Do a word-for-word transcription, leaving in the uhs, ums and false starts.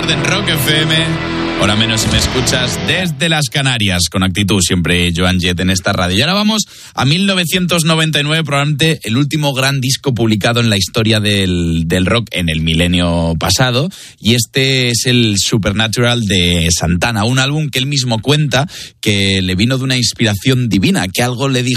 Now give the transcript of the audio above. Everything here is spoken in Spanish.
tarde en Rock F M. Hora menos si me escuchas desde las Canarias. Con actitud siempre, Joan Jett en esta radio. Y ahora vamos a mil novecientos noventa y nueve, probablemente el último gran disco publicado en la historia del, del rock en el milenio pasado. Y este es el Supernatural de Santana, un álbum que él mismo cuenta que le vino de una inspiración divina, que algo le dijo